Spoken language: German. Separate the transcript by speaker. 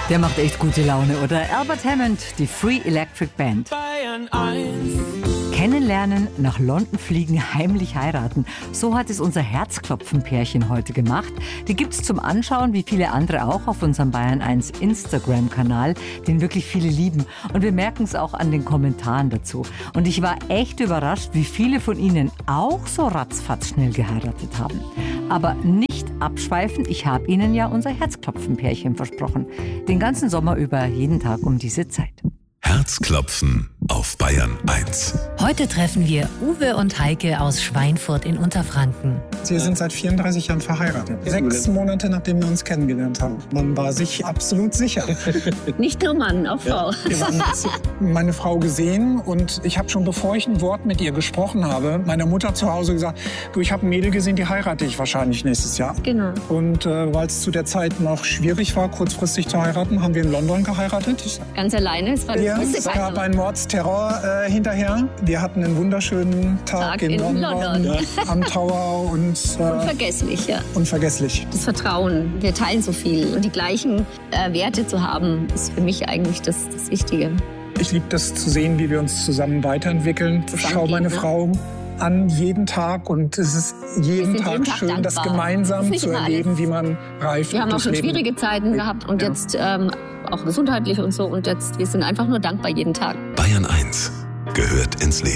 Speaker 1: Der macht echt gute Laune, oder? Albert Hammond, die Free Electric Band.
Speaker 2: Bayern 1.
Speaker 1: Kennenlernen, nach London fliegen, heimlich heiraten. So hat es unser Herzklopfen-Pärchen heute gemacht. Die gibt's zum Anschauen, wie viele andere auch, auf unserem Bayern 1 Instagram-Kanal, den wirklich viele lieben. Und wir merken es auch an den Kommentaren dazu. Und ich war echt überrascht, wie viele von Ihnen auch so ratzfatz schnell geheiratet haben. Aber nicht abschweifen, ich habe Ihnen ja unser Herzklopfen-Pärchen versprochen. Den ganzen Sommer über, jeden Tag um diese Zeit.
Speaker 3: Herzklopfen auf Bayern 1.
Speaker 4: Heute treffen wir Uwe und Heike aus Schweinfurt in Unterfranken.
Speaker 5: Wir sind seit 34 Jahren verheiratet. 6 Monate, nachdem wir uns kennengelernt haben. Man war sich absolut sicher.
Speaker 6: Nicht nur Mann, auch Frau.
Speaker 5: Wir haben meine Frau gesehen und ich habe schon, bevor ich ein Wort mit ihr gesprochen habe, meiner Mutter zu Hause gesagt, du, ich habe ein Mädel gesehen, die heirate ich wahrscheinlich nächstes Jahr.
Speaker 6: Genau.
Speaker 5: Und weil es zu der Zeit noch schwierig war, kurzfristig zu heiraten, haben wir in London geheiratet.
Speaker 6: Ganz alleine. Es war
Speaker 5: Es gab einen Mordsterror hinterher. Wir hatten einen wunderschönen Tag in London. Ja. Am Tower und
Speaker 6: unvergesslich, ja.
Speaker 5: Unvergesslich.
Speaker 6: Das Vertrauen, wir teilen so viel. Und die gleichen Werte zu haben, ist für mich eigentlich das Wichtige.
Speaker 5: Ich liebe das zu sehen, wie wir uns zusammen weiterentwickeln. Ich schaue meine Frau an jeden Tag und es ist jeden Tag schön, dankbar, das gemeinsam zu erleben, wie man reift.
Speaker 6: Wir haben auch schon schwierige Zeiten gehabt und jetzt auch gesundheitlich und so. Und jetzt, wir sind einfach nur dankbar jeden Tag.
Speaker 3: Bayern 1 gehört ins Leben.